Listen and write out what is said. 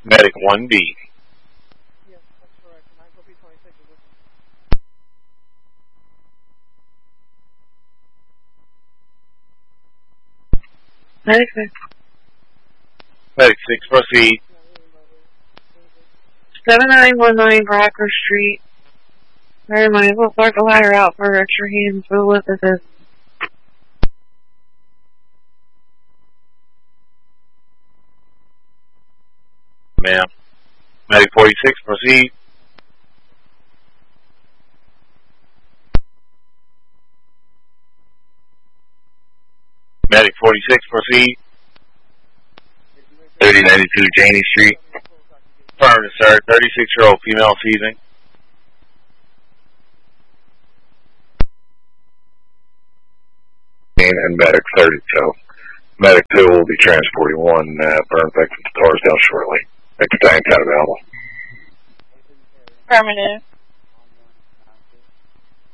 Medic 1B. Yes, that's correct. 9B26 is this. Medic 6. Medic 6, proceed. 7919 Brocker Street. Very might as well start the ladder out for extra hands for the lift of this. Ma'am. Medic 46, proceed. Medic 46, proceed. 3092 Janie Street. Affirmative, sir. 36-year-old female seizing. And Medic 32. Medic 2 will be transporting one burn victim to Torresdale shortly. Victim tank out available. Affirmative.